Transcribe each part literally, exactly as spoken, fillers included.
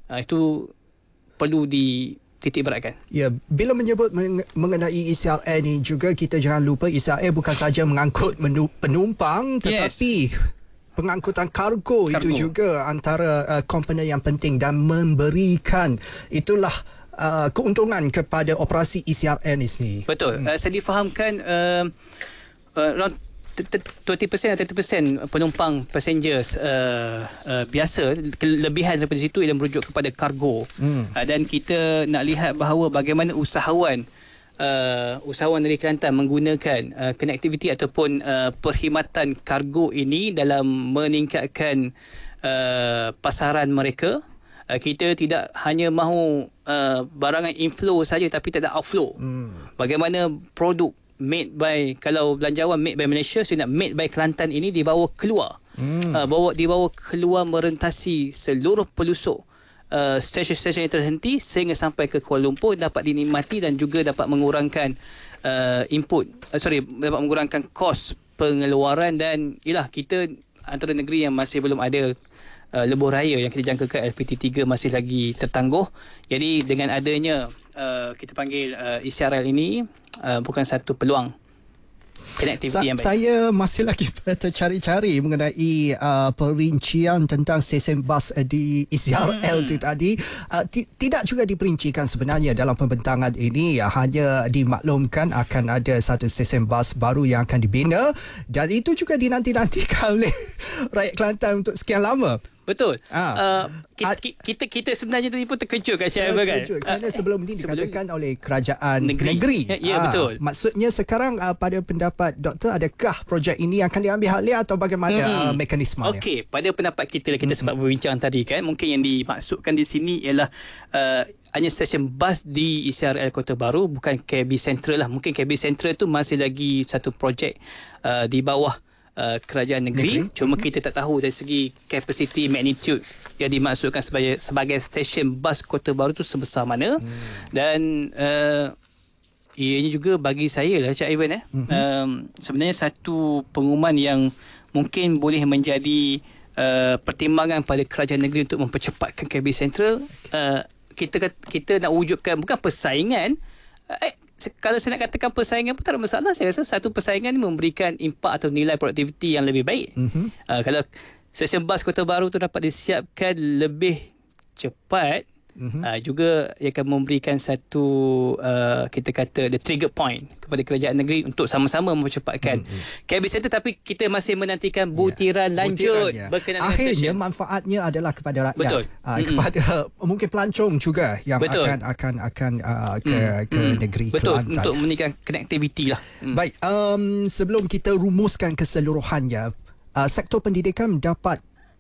Uh, itu perlu di titik beratkan. Ya, bila menyebut mengenai E C R L ni juga, kita jangan lupa E C R L bukan saja mengangkut penumpang, tetapi yes, pengangkutan kargo, kargo itu juga antara uh, komponen yang penting dan memberikan itulah uh, keuntungan kepada operasi E C R L ni sendiri. Betul. Hmm. Uh, saya difahamkan uh, uh, around dua puluh peratus atau tiga puluh peratus penumpang passengers uh, uh, biasa, kelebihan daripada situ ialah merujuk kepada kargo. hmm. uh, dan kita nak lihat bahawa bagaimana usahawan uh, usahawan dari Kelantan menggunakan uh, konektiviti ataupun uh, perkhidmatan kargo ini dalam meningkatkan uh, pasaran mereka. Uh, kita tidak hanya mahu uh, barangan inflow saja tapi tak ada outflow. hmm. Bagaimana produk made by, kalau belanjawan made by Malaysia, saya nak made by Kelantan ini dibawa keluar, hmm. uh, bawa dibawa keluar merentasi seluruh pelusuk uh, stesen-stesen yang terhenti sehingga sampai ke Kuala Lumpur, dapat dinikmati dan juga dapat mengurangkan uh, input uh, sorry dapat mengurangkan kos pengeluaran. Dan ialah kita antara negeri yang masih belum ada Uh, lebuh raya yang kita jangkakan L P T tiga masih lagi tertangguh. Jadi dengan adanya uh, kita panggil uh, E C R L ini uh, bukan satu peluang konektiviti Sa- yang baik. Saya masih lagi tercari-cari mengenai uh, perincian tentang stesen bas uh, di E C R L hmm. itu tadi. Uh, t- tidak juga diperincikan sebenarnya dalam pembentangan ini. Uh, hanya dimaklumkan akan ada satu stesen bas baru yang akan dibina, dan itu juga dinanti-nantikan oleh rakyat Kelantan untuk sekian lama. Betul. Ah. Uh, kita, kita kita sebenarnya tadi pun terkejut kat Cik Ivan kan. Kerana sebelum ini sebelum dikatakan oleh kerajaan negeri. negeri. Ya, ya ah, betul. Maksudnya sekarang uh, pada pendapat doktor, adakah projek ini akan diambil alih atau bagaimana mm-hmm. uh, mekanismenya? Okey, pada pendapat kita kita mm-hmm. sempat berbincang tadi kan, mungkin yang dimaksudkan di sini ialah uh, hanya stesen bas di E C R L Kota Baru, bukan K B Central lah. Mungkin K B Central tu masih lagi satu projek uh, di bawah Uh, kerajaan negeri, negeri. Cuma hmm. kita tak tahu dari segi capacity magnitude yang dimaksudkan sebagai sebagai stesen bas Kota Baru tu sebesar mana. hmm. Dan uh, ianya juga bagi saya lah Cik Ivan eh, hmm. um, sebenarnya satu pengumuman yang mungkin boleh menjadi uh, pertimbangan pada kerajaan negeri untuk mempercepatkan K B Central. uh, kita kita nak wujudkan bukan persaingan. uh, Kalau saya nak katakan persaingan pun tak ada masalah. Saya rasa satu persaingan memberikan impak atau nilai produktiviti yang lebih baik. Mm-hmm. Uh, kalau stesen bas Kota Baru tu dapat disiapkan lebih cepat, mm-hmm. uh, juga ia akan memberikan satu uh, kita kata the trigger point kepada kerajaan negeri untuk sama-sama mempercepatkan mm-hmm. K B Central. Tapi kita masih menantikan butiran yeah. lanjut Butiran, yeah. berkenaan akhirnya stesen. Manfaatnya adalah kepada rakyat. Betul. Uh, mm-hmm. kepada mungkin pelancong juga yang Betul. akan akan akan uh, ke mm-hmm. ke negeri Betul. Kelantan. Untuk meningkatkan konektiviti lah. Mm. Baik, um, sebelum kita rumuskan keseluruhannya, uh, sektor pendidikan dapat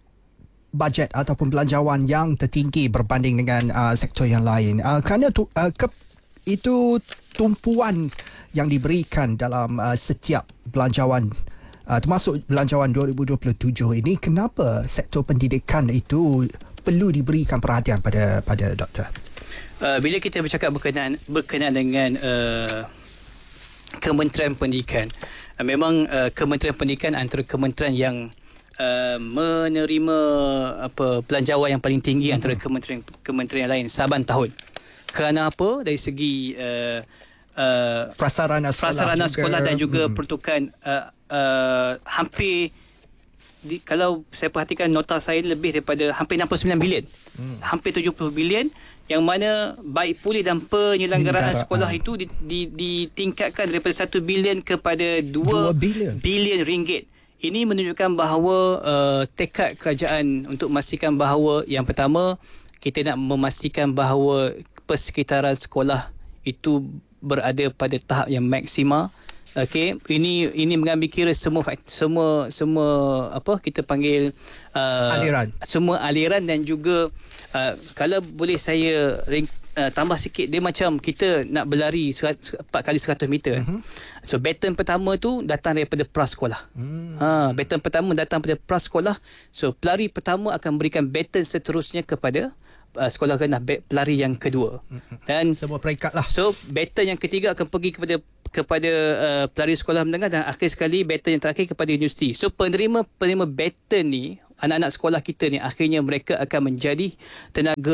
bajet ataupun belanjawan yang tertinggi berbanding dengan uh, sektor yang lain. Uh, kerana tu, uh, ke, itu tumpuan yang diberikan dalam uh, setiap belanjawan, uh, termasuk belanjawan dua ribu dua puluh tujuh ini. Kenapa sektor pendidikan itu perlu diberikan perhatian pada pada doktor? Uh, bila kita bercakap berkenaan berkenaan dengan uh, Kementerian Pendidikan, uh, memang uh, Kementerian Pendidikan antara kementerian yang Uh, menerima apa belanjawan yang paling tinggi mm-hmm. antara kementerian kementerian lain saban tahun. Kerana apa? Dari segi uh, uh, prasarana sekolah, prasarana sekolah dan juga mm-hmm. pertukaran uh, uh, hampir di, kalau saya perhatikan nota saya lebih daripada hampir enam puluh sembilan bilion. Mm. Hampir tujuh puluh bilion yang mana baik pulih dan penyelenggaraan sekolah itu ditingkatkan daripada satu bilion kepada dua bilion ringgit. Ini menunjukkan bahawa uh, tekad kerajaan untuk memastikan bahawa yang pertama, kita nak memastikan bahawa persekitaran sekolah itu berada pada tahap yang maksima. Okey, ini ini mengambil kira semua semua semua apa kita panggil uh, aliran. Semua aliran dan juga uh, kalau boleh saya ring, Uh, tambah sikit, dia macam kita nak berlari empat kali seratus meter. Uh-huh. So baton pertama tu datang daripada prasekolah. Hmm. Ha, baton pertama datang daripada prasekolah. So pelari pertama akan berikan baton seterusnya kepada uh, sekolah rendah pelari yang kedua. Uh-huh. Dan semua peringkat lah. So baton yang ketiga akan pergi kepada kepada uh, pelari sekolah menengah dan akhir sekali baton yang terakhir kepada universiti. So penerima penerima baton ni, anak-anak sekolah kita ni akhirnya mereka akan menjadi tenaga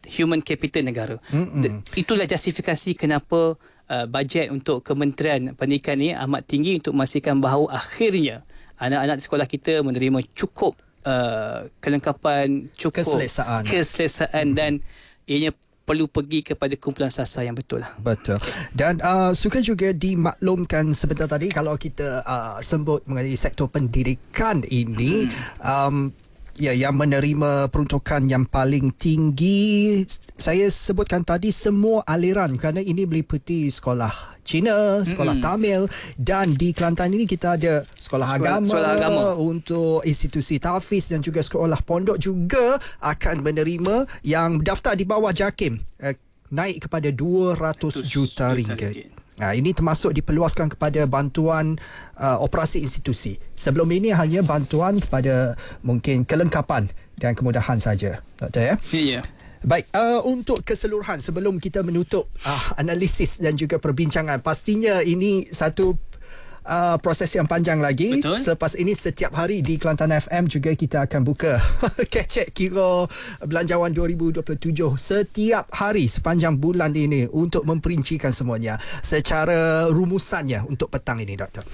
human capital negara. Mm-mm. Itulah justifikasi kenapa uh, bajet untuk Kementerian Pendidikan ni amat tinggi untuk memastikan bahawa akhirnya anak-anak sekolah kita menerima cukup uh, kelengkapan, cukup keselesaan, keselesaan mm-hmm. dan ianya perlu pergi kepada kumpulan sasar yang betul lah. Betul. Dan uh, suka juga dimaklumkan sebentar tadi kalau kita uh, sebut mengenai sektor pendidikan ini, hmm. um, ya, yang menerima peruntukan yang paling tinggi, saya sebutkan tadi semua aliran kerana ini meliputi sekolah Cina, sekolah mm-hmm. Tamil, dan di Kelantan ini kita ada sekolah, sekolah, agama, sekolah agama untuk institusi tahfiz dan juga sekolah pondok juga akan menerima yang daftar di bawah JAKIM eh, naik kepada dua ratus juta ringgit. Nah, ini termasuk diperluaskan kepada bantuan uh, operasi institusi. Sebelum ini hanya bantuan kepada mungkin kelengkapan dan kemudahan saja. Doktor ya? Ya. Yeah. Baik, uh, untuk keseluruhan sebelum kita menutup uh, analisis dan juga perbincangan, pastinya ini satu uh, proses yang panjang lagi. Betul. Selepas ini setiap hari di Kelantan F M juga kita akan buka kecek kira belanjawan dua ribu dua puluh tujuh setiap hari sepanjang bulan ini untuk memperincikan semuanya secara rumusannya untuk petang ini, Doktor.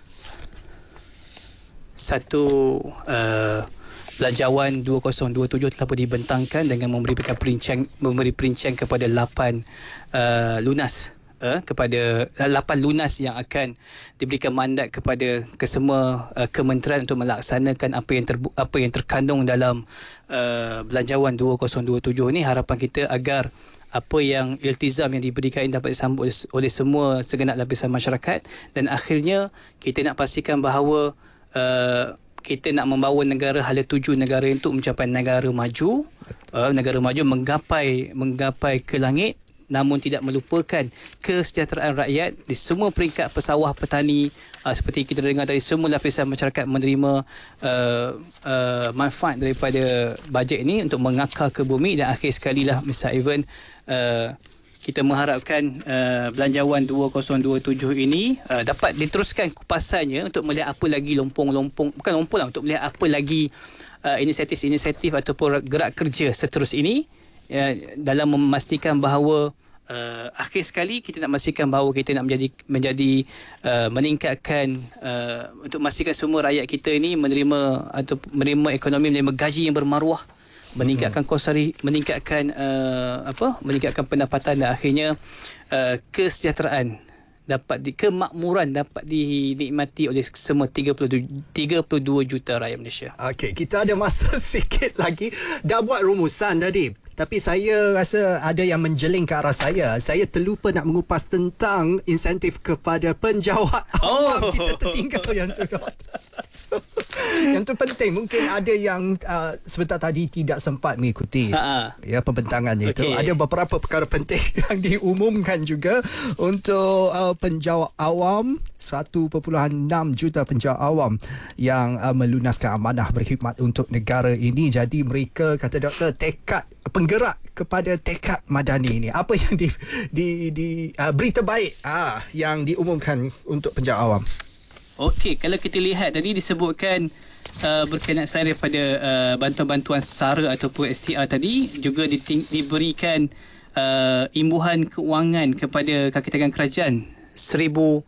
Satu uh, belanjawan dua ribu dua puluh tujuh telah pun dibentangkan dengan memberikan perincian memberi perincian kepada lapan uh, lunas uh, kepada lapan lunas yang akan diberikan mandat kepada kesemua uh, kementerian untuk melaksanakan apa yang terbu- apa yang terkandung dalam uh, belanjawan dua ribu dua puluh tujuh ni. Harapan kita agar apa yang iltizam yang diberikan ini dapat disambut oleh, oleh semua segenap lapisan masyarakat, dan akhirnya kita nak pastikan bahawa uh, kita nak membawa negara hala tuju negara itu mencapai negara maju, uh, negara maju menggapai menggapai ke langit, namun tidak melupakan kesejahteraan rakyat di semua peringkat pesawah, petani, uh, seperti kita dengar tadi, semua lapisan masyarakat menerima uh, uh, manfaat daripada bajet ini untuk mengakar ke bumi. Dan akhir sekali lah Mister Ivan, uh, kita mengharapkan uh, belanjawan dua ribu dua puluh tujuh ini uh, dapat diteruskan kupasannya untuk melihat apa lagi lompong-lompong, bukan lompong lah, untuk melihat apa lagi uh, inisiatif-inisiatif ataupun gerak kerja seterus ini uh, dalam memastikan bahawa uh, akhir sekali kita nak memastikan bahawa kita nak menjadi menjadi uh, meningkatkan uh, untuk memastikan semua rakyat kita ini menerima atau menerima ekonomi, menerima gaji yang bermaruah, meningkatkan kos hari, meningkatkan uh, apa meningkatkan pendapatan, dan akhirnya uh, kesejahteraan dapat di, kemakmuran dapat dinikmati oleh semua tiga puluh dua juta rakyat Malaysia. Okey, kita ada masa sikit lagi. Dah buat rumusan tadi, tapi saya rasa ada yang menjeling ke arah saya. Saya terlupa nak mengupas tentang insentif kepada penjawat awam. Oh. Kita tertinggal yang tu. Yang tu penting. Mungkin ada yang uh, sebentar tadi tidak sempat mengikuti Ha-ha. ya pembentangan okay. itu. Ada beberapa perkara penting yang diumumkan juga untuk uh, penjawat awam, satu perpuluhan enam juta penjawat awam yang uh, melunaskan amanah berkhidmat untuk negara ini. Jadi mereka, kata doktor, tekad penggerak kepada tekad madani ini. Apa yang di, di, di uh, berita baik ah, yang diumumkan untuk penjawat awam? Okey, kalau kita lihat tadi disebutkan uh, berkenaan daripada uh, bantuan-bantuan SARA ataupun S T R tadi, juga diting- diberikan uh, imbuhan keuangan kepada kaki tangan kerajaan seribu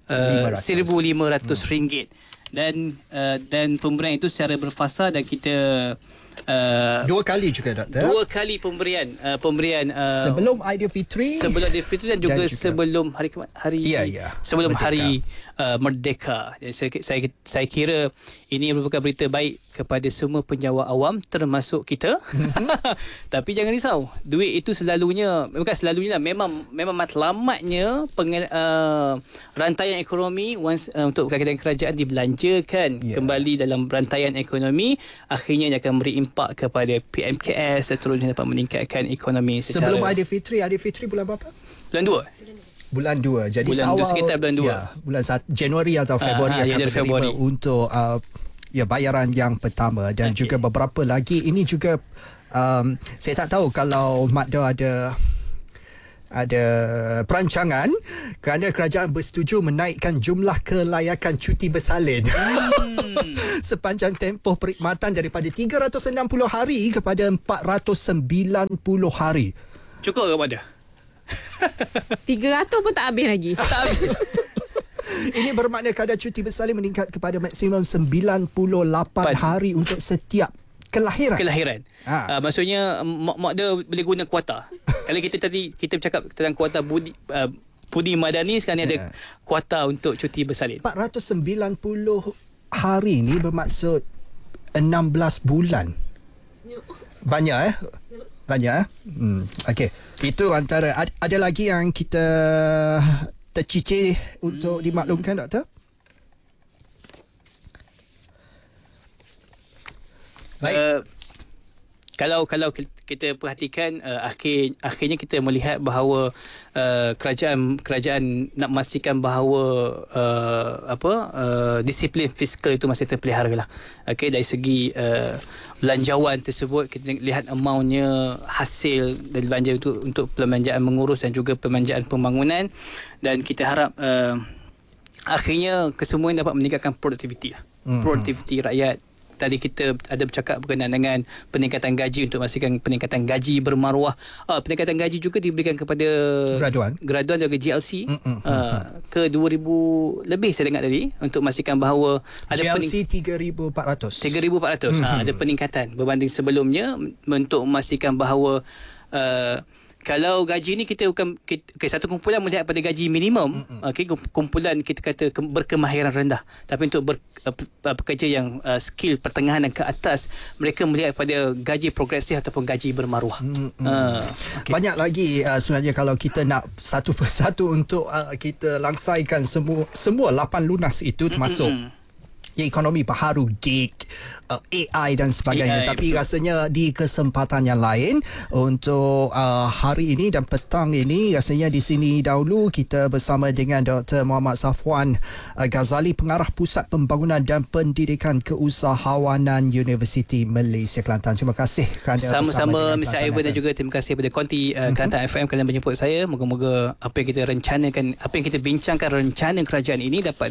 lima ratus ringgit. Dan uh, dan pemberian itu secara berfasa, dan kita Uh, dua kali juga, doktor. Dua kali pemberian uh, pemberian uh, sebelum Aidilfitri, sebelum Aidilfitri dan juga, dan juga sebelum hari hari ya, ya, sebelum Merdeka. hari uh, Merdeka. Saya, saya saya kira ini merupakan berita baik kepada semua penjawat awam termasuk kita. Tapi jangan risau, duit itu selalunya, bukan selalunya lah, memang memang matlamatnya pengel, uh, rantaian ekonomi once uh, untuk berkaitan kerajaan dibelanjakan yeah. kembali dalam rantaian ekonomi, akhirnya dia akan beri impak kepada P M K S, seterusnya dapat meningkatkan ekonomi secara. Sebelum Aidilfitri, Aidilfitri bulan berapa? Bulan dua. Bulan dua. Jadi bulan awal, dua, sekitar bulan dua. Ya, bulan satu, Januari atau Februari uh, akan ya, Februari untuk uh, ya bayaran yang pertama, dan okay. juga beberapa lagi. Ini juga um, saya tak tahu kalau Madda ada ada perancangan kerana kerajaan bersetuju menaikkan jumlah kelayakan cuti bersalin hmm. sepanjang tempoh perkhidmatan daripada tiga ratus enam puluh hari kepada empat ratus sembilan puluh hari. Cukup ke pada? tiga ratus pun tak habis lagi. Tak habis. Ini bermakna kadar cuti bersalin meningkat kepada maksimum sembilan puluh lapan hari untuk setiap kelahiran. Kelahiran. Ha. Uh, maksudnya mak, mak dia boleh guna kuota. Kalau kita tadi kita bercakap tentang kuota budi uh, budi madani, sekarang ni ada yeah. kuota untuk cuti bersalin. empat ratus sembilan puluh hari ni bermaksud enam belas bulan. Banyak eh? Banyak eh? Hmm, okey. Itu antara ad, ada lagi yang kita tercicir untuk dimaklumkan, doktor? Baik. Uh, kalau kalau kita perhatikan uh, akhir akhirnya kita melihat bahawa uh, kerajaan kerajaan nak memastikan bahawa uh, apa uh, disiplin fiskal itu masih terpelihara lah. Okey, dari segi uh, belanjawan tersebut kita lihat amountnya, hasil dari belanja itu untuk perbelanjaan mengurus dan juga perbelanjaan pembangunan, dan kita harap uh, akhirnya kesemuanya dapat meningkatkan produktiviti lah. Hmm. Produktiviti rakyat. Tadi kita ada bercakap berkenaan dengan peningkatan gaji untuk memastikan peningkatan gaji bermaruah. Uh, peningkatan gaji juga diberikan kepada graduan, graduan dan G L C mm, mm, uh, mm, ke dua ribu lebih saya dengar tadi, untuk memastikan bahawa ada G L C tiga ribu empat ratus. tiga ribu empat ratus. Mm, uh, ada peningkatan berbanding sebelumnya untuk memastikan bahawa uh, kalau gaji ni kita bukan kita, okay, satu kumpulan melihat pada gaji minimum, okey, kumpulan kita kata ke, berkemahiran rendah, tapi untuk ber, uh, pekerja yang uh, skill pertengahan dan ke atas, mereka melihat pada gaji progresif ataupun gaji bermaruah. Hmm, hmm. Uh, okay. Banyak lagi uh, sebenarnya kalau kita nak satu persatu untuk uh, kita langsaikan semua semua lapan lunas itu, termasuk hmm, hmm. ya, ekonomi baharu, gig, uh, A I dan sebagainya. A I, tapi betul. Rasanya di kesempatan yang lain untuk uh, hari ini dan petang ini, rasanya di sini dahulu kita bersama dengan Doktor Muhammad Safwan uh, Ghazali, Pengarah Pusat Pembangunan dan Pendidikan Keusahawanan Universiti Malaysia Kelantan. Terima kasih kerana sama-sama Mister Ivan, dan juga terima kasih kepada Konti uh, Kelantan mm-hmm. F M kerana menjemput saya. Moga-moga apa yang kita rencanakan, apa yang kita bincangkan, rencana kerajaan ini dapat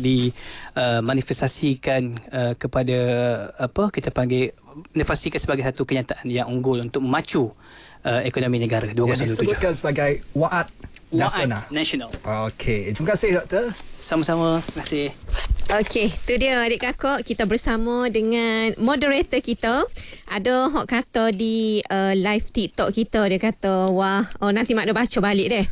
dimanifestasikan uh, uh, kepada apa kita panggil, dipastikan sebagai satu kenyataan yang unggul untuk memacu uh, ekonomi negara dua ribu dua puluh tujuh. Yang disebutkan sebagai Waad Nasional. Nasional. Okey, terima kasih doktor. Sama-sama, terima kasih. Okey, tu dia adik kakak, kita bersama dengan moderator kita. Ada hok kata di uh, live TikTok kita, dia kata, wah, oh nanti mak dia baca balik deh.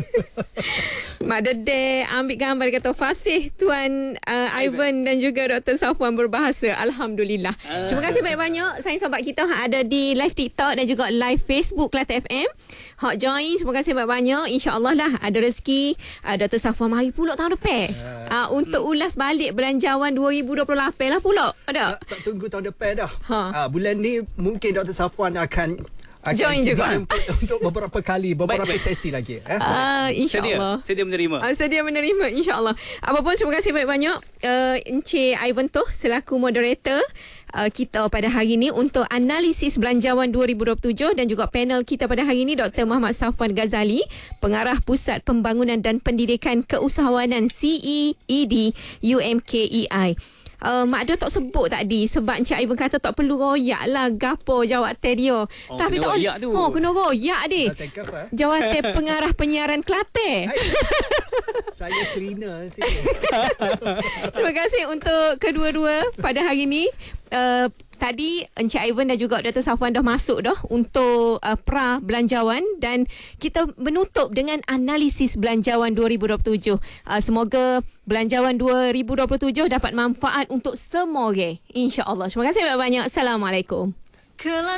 Mak dia deh ambil gambar, dia kata, fasih Tuan uh, Ivan dan juga Doktor Safwan berbahasa. Alhamdulillah. Uh. Terima kasih banyak-banyak sayang sobat kita hak ada di live TikTok dan juga live Facebook Kelantan F M. Hak join, terima kasih banyak-banyak. InsyaAllah lah ada rezeki uh, Doktor Safwan mari pula tahun depan. Uh, uh, untuk hmm. ulas balik belanjawan dua ribu dua puluh lapan lah pula. Ada? Tak, tak tunggu tahun depan dah. Ha. Uh, bulan ni mungkin Doktor Safwan akan akan join juga untuk beberapa kali, beberapa baik, baik. sesi lagi. Eh? Uh, InsyaAllah. Sedia, sedia menerima. Uh, sedia menerima, insyaAllah. Apapun, terima kasih banyak-banyak uh, Encik Ivan tu selaku moderator uh, kita pada hari ini untuk analisis belanjawan dua ribu dua puluh tujuh, dan juga panel kita pada hari ini Doktor Muhammad Safwan Ghazali, Pengarah Pusat Pembangunan dan Pendidikan Keusahawanan C E E D U M K E I. Uh, mak dia tak sebut tadi sebab Encik Ivan kata tak perlu royak lah gapo jawatan dia. Oh, tapi tak royak tu. Oh, kena royak deh. Jawatan Pengarah Penyiaran Kelantan. Saya cleaner sini. Terima kasih untuk kedua-dua pada hari ini. Uh, Tadi Encik Ivan dan juga Doktor Safwan dah masuk dah untuk uh, pra belanjawan, dan kita menutup dengan analisis belanjawan dua ribu dua puluh tujuh. Uh, semoga belanjawan dua ribu dua puluh tujuh dapat manfaat untuk semua orang. InsyaAllah. Terima kasih banyak-banyak. Assalamualaikum.